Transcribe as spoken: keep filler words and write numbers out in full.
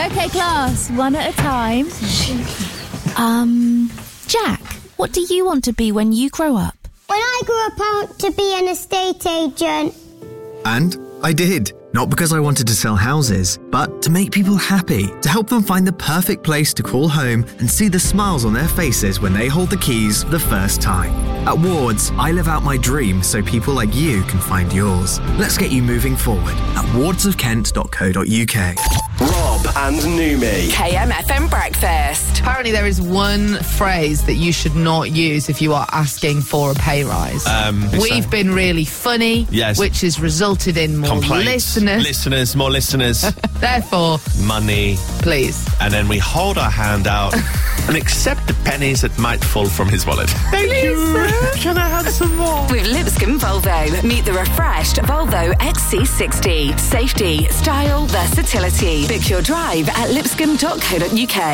OK, class, one at a time. Um, Jack, what do you want to be when you grow up? When I grew up, I want to be an estate agent. And I did. Not because I wanted to sell houses, but to make people happy, to help them find the perfect place to call home and see the smiles on their faces when they hold the keys for the first time. At Wards, I live out my dream so people like you can find yours. Let's get you moving forward at wards of kent dot co dot uk. Rob and Numi. K M F M Breakfast. Apparently there is one phrase that you should not use if you are asking for a pay rise. Um, We've so- been really funny, Yes. which has resulted in more Complaints. listeners. Listeners, more listeners. Therefore, Money. please. And then we hold our hand out and accept the pennies that might fall from his wallet. Thank you. Can I have some more? With Lipscomb Volvo, meet the refreshed Volvo X C sixty. Safety, style, versatility. Book your drive at lipscomb dot co dot uk.